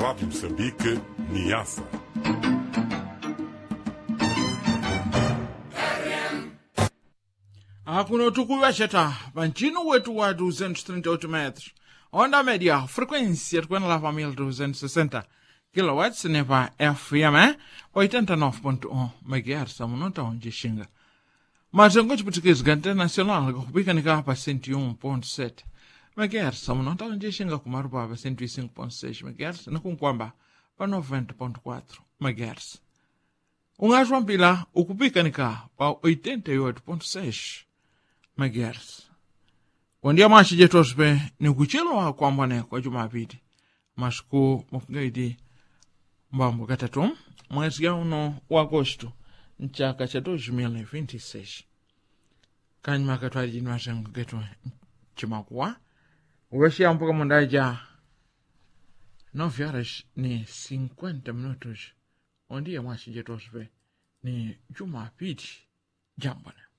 Rádio Moçambique, Niassa. Akuno tukuvesheta panchino wetu wa 238 metros. Onda média, frequência de quando lava 1260 kW neva FM 89.1 MHz munota onde xinga. Mas em coisa portuguesa internacional kupika nikapa 101.7 MHz munota onde xinga kumarupa 105.6 MHz na kunkwamba pa 90.4 MHz. Ungajo mpila ukupika nika pa 88.6 MHz. Kwandia machi jetospe ni kuchelewa kwamba ne kwa Jumapili. Masiku mukungaidi mbambo katatu mwezi uno wa Agosto nchaka cha 2026. Kanyuma katwali jinwa sengu getu chimakuwa. Uweshia mpoka mundaja 9 horas ni 50 minutos. Ondia machi jetospe ni Jumapili jambana.